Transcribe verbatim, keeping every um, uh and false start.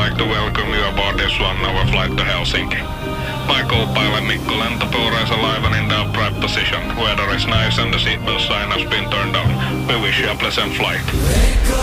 like to welcome you aboard this one-hour flight to Helsinki. My co-pilot Mikko Lentopuura is alive and in the upright position. Weather is nice and the seatbelt sign has been turned on. We wish you a pleasant flight.